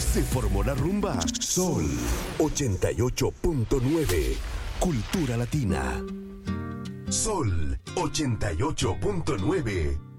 Se formó la rumba. Sol 88.9. Cultura Latina. Sol 88.9.